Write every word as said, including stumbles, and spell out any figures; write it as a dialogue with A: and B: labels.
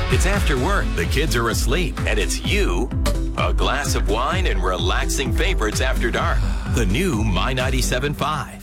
A: It's after work, the kids are asleep, and it's you, a glass of wine, and relaxing favorites after dark. The new My ninety-seven point five.